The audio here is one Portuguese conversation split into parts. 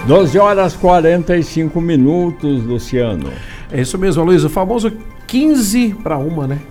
12 horas 45 minutos, Luciano. É isso mesmo, Luiz, o famoso 15 para 1, né?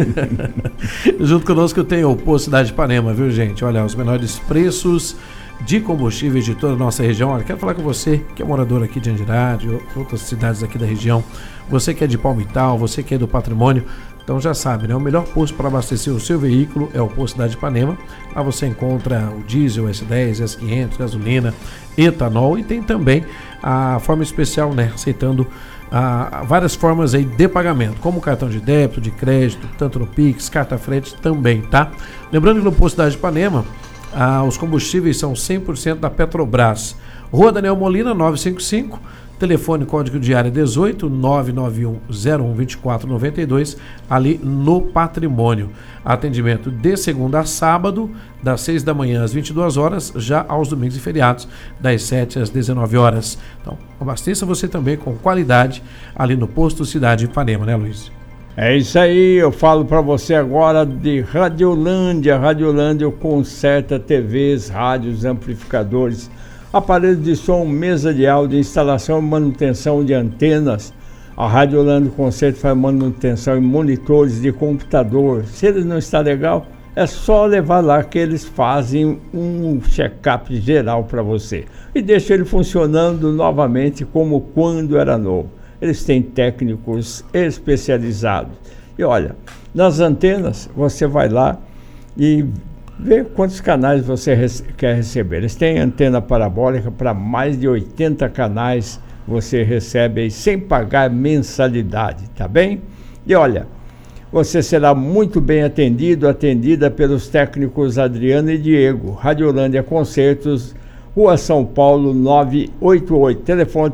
Junto conosco eu tenho o Posto Cidade de Ipanema, viu, gente? Olha, os menores preços de combustíveis de toda a nossa região. Olha, quero falar com você que é morador aqui de Andirade, outras cidades aqui da região, você que é de Palmital, você que é do Patrimônio, então já sabe, né? O melhor posto para abastecer o seu veículo é o Posto Cidade de Ipanema. Lá você encontra o diesel, S10, S500, gasolina, etanol e tem também a forma especial, né? Aceitando várias formas aí de pagamento, como cartão de débito, de crédito, tanto no Pix, carta frete também, tá? Lembrando que no Posto Cidade de Ipanema, os combustíveis são 100% da Petrobras. Rua Daniel Molina, 955, telefone código de área 18 991 01 24 92, ali no Patrimônio. Atendimento de segunda a sábado, das 6 da manhã às 22 horas, já aos domingos e feriados, das 7 às 19 horas. Então, abasteça você também com qualidade ali no Posto Cidade de Ipanema, né, Luiz? É isso aí, eu falo para você agora de Radiolândia. Radiolândia conserta TVs, rádios, amplificadores, aparelhos de som, mesa de áudio, instalação e manutenção de antenas. A Radiolândia Conserta faz manutenção em monitores de computador. Se ele não está legal, é só levar lá que eles fazem um check-up geral para você e deixa ele funcionando novamente como quando era novo. Eles têm técnicos especializados. E olha, nas antenas você vai lá e vê quantos canais você quer receber. Eles têm antena parabólica para mais de 80 canais, você recebe aí sem pagar mensalidade, tá bem? E olha, você será muito bem atendida pelos técnicos Adriano e Diego. Radiolândia Concertos, Rua São Paulo 988, telefone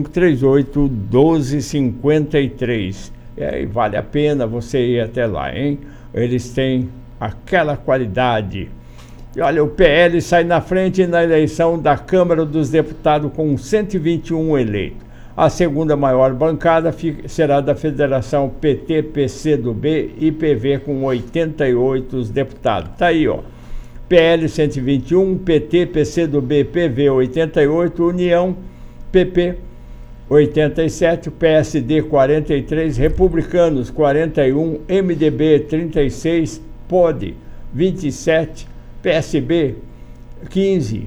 3538-1253. E aí vale a pena você ir até lá, hein? Eles têm aquela qualidade. E olha, o PL sai na frente na eleição da Câmara dos Deputados com 121 eleitos. A segunda maior bancada será da Federação PT, PCdoB e PV com 88 deputados. Tá aí, ó. PL 121, PT, PCdoB, PV 88, União, PP 87, PSD 43, Republicanos 41, MDB 36, POD 27, PSB 15,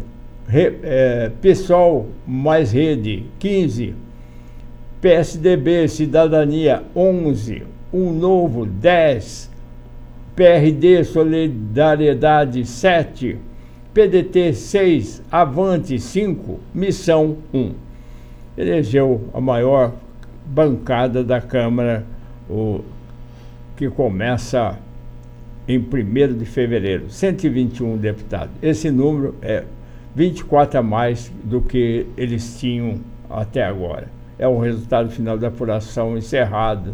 PSOL mais Rede 15, PSDB Cidadania 11, Novo 10, PRD Solidariedade 7, PDT 6, Avante 5, Missão 1. Elegeu a maior bancada da Câmara, que começa em 1º de fevereiro, 121 deputados. Esse número é 24 a mais do que eles tinham até agora. É o resultado final da apuração encerrado.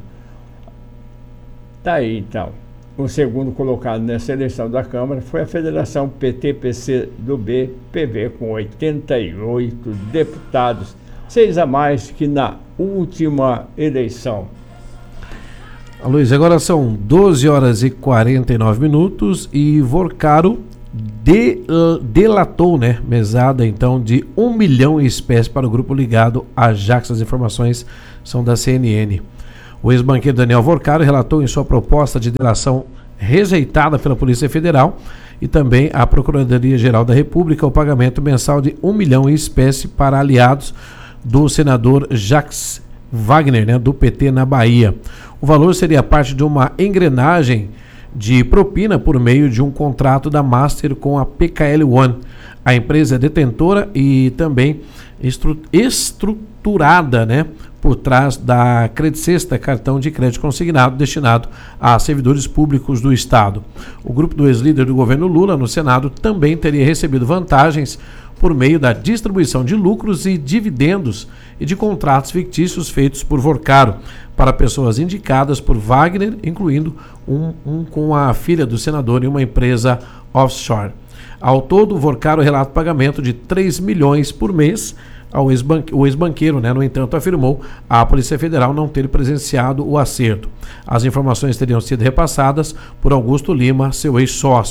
Tá aí, então. O segundo colocado nessa eleição da Câmara foi a Federação PT-PCdoB, PV, com 88 deputados, 6 a mais que na última eleição. Luiz, agora são 12 horas e 49 minutos e Vorcaro delatou, né, mesada então de 1 milhão em espécie para o grupo ligado à Jax. As informações são da CNN. O ex-banqueiro Daniel Vorcaro relatou em sua proposta de delação rejeitada pela Polícia Federal e também a Procuradoria-Geral da República o pagamento mensal de 1 milhão em espécie para aliados do senador Jacques Wagner, né, do PT na Bahia. O valor seria parte de uma engrenagem de propina por meio de um contrato da Master com a PKL One. A empresa é detentora e também estruturada, né, por trás da Credicesta, cartão de crédito consignado destinado a servidores públicos do Estado. O grupo do ex-líder do governo Lula no Senado também teria recebido vantagens por meio da distribuição de lucros e dividendos e de contratos fictícios feitos por Vorcaro para pessoas indicadas por Wagner, incluindo um com a filha do senador em uma empresa offshore. Ao todo, Vorcaro relata pagamento de 3 milhões por mês o ex-banqueiro, né, no entanto, afirmou a Polícia Federal não ter presenciado o acerto. As informações teriam sido repassadas por Augusto Lima, seu ex-sócio.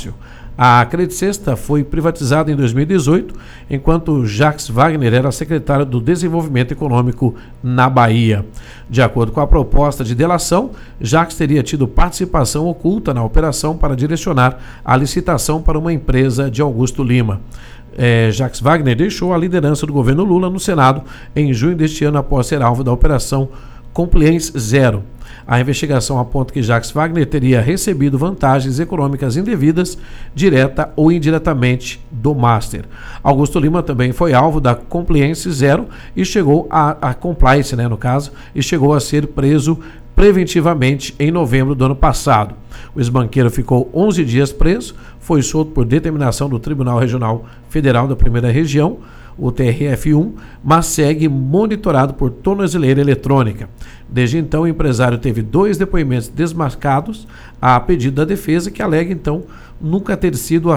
A Credit Sexta foi privatizada em 2018, enquanto Jacques Wagner era secretário do Desenvolvimento Econômico na Bahia. De acordo com a proposta de delação, Jacques teria tido participação oculta na operação para direcionar a licitação para uma empresa de Augusto Lima. Jacques Wagner deixou a liderança do governo Lula no Senado em junho deste ano após ser alvo da Operação Compliance Zero. A investigação aponta que Jacques Wagner teria recebido vantagens econômicas indevidas, direta ou indiretamente, do Master. Augusto Lima também foi alvo da Compliance Zero e chegou a Compliance, no caso, e chegou a ser preso preventivamente em novembro do ano passado. O ex-banqueiro ficou 11 dias preso, foi solto por determinação do Tribunal Regional Federal da Primeira Região, o TRF1, mas segue monitorado por tornozeleira eletrônica. Desde então, o empresário teve 2 depoimentos desmarcados a pedido da defesa, que alega, então, nunca ter tido,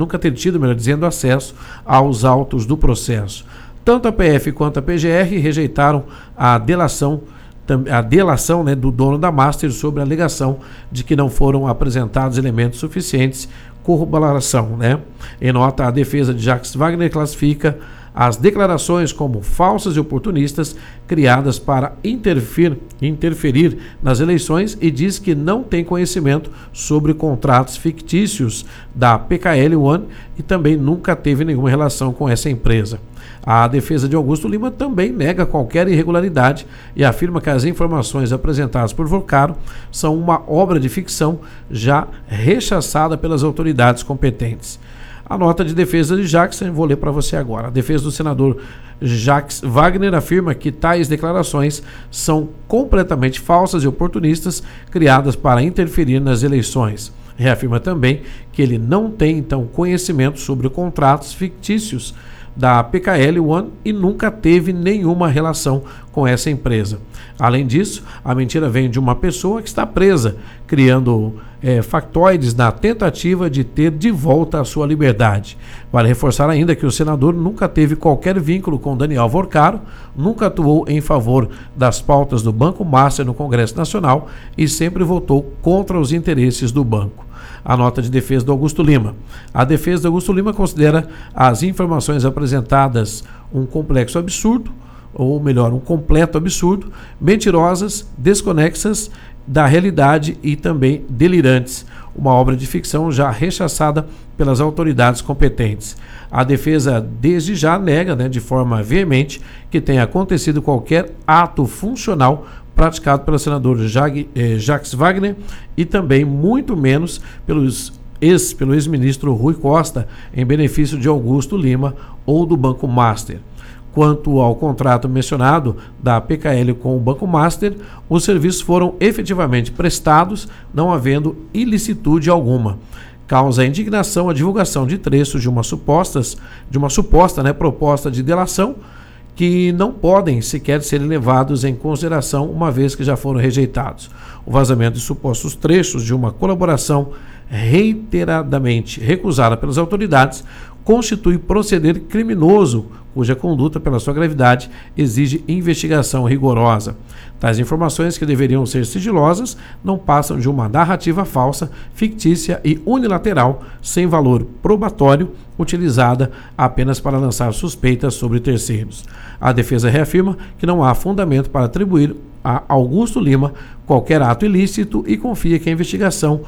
acesso aos autos do processo. Tanto a PF quanto a PGR rejeitaram a delação do dono da Master sobre a alegação de que não foram apresentados elementos suficientes corroboração. Em nota, a defesa de Jacques Wagner classifica as declarações como falsas e oportunistas criadas para interferir nas eleições e diz que não tem conhecimento sobre contratos fictícios da PKL One e também nunca teve nenhuma relação com essa empresa. A defesa de Augusto Lima também nega qualquer irregularidade e afirma que as informações apresentadas por Vocaro são uma obra de ficção já rechaçada pelas autoridades competentes. A nota de defesa de Jacques, eu vou ler para você agora. A defesa do senador Jacques Wagner afirma que tais declarações são completamente falsas e oportunistas, criadas para interferir nas eleições. Reafirma também que ele não tem, então, conhecimento sobre contratos fictícios da PKL One e nunca teve nenhuma relação com essa empresa. Além disso, a mentira vem de uma pessoa que está presa, criando factoides na tentativa de ter de volta a sua liberdade. Vale reforçar ainda que o senador nunca teve qualquer vínculo com Daniel Vocaro, nunca atuou em favor das pautas do Banco Master no Congresso Nacional e sempre votou contra os interesses do banco. A nota de defesa do Augusto Lima. A defesa do Augusto Lima considera as informações apresentadas um complexo absurdo, ou melhor, um completo absurdo, mentirosas, desconexas da realidade e também delirantes. Uma obra de ficção já rechaçada pelas autoridades competentes. A defesa desde já nega, de forma veemente, que tenha acontecido qualquer ato funcional praticado pelo senador Jacques Wagner e também muito menos pelo ex-ministro Rui Costa em benefício de Augusto Lima ou do Banco Master. Quanto ao contrato mencionado da PKL com o Banco Master, os serviços foram efetivamente prestados, não havendo ilicitude alguma. Causa indignação a divulgação de trechos de uma suposta proposta de delação que não podem sequer ser levados em consideração uma vez que já foram rejeitados. O vazamento de supostos trechos de uma colaboração reiteradamente recusada pelas autoridades constitui proceder criminoso, cuja conduta, pela sua gravidade, exige investigação rigorosa. Tais informações, que deveriam ser sigilosas, não passam de uma narrativa falsa, fictícia e unilateral, sem valor probatório, utilizada apenas para lançar suspeitas sobre terceiros. A defesa reafirma que não há fundamento para atribuir a Augusto Lima qualquer ato ilícito e confia que a investigação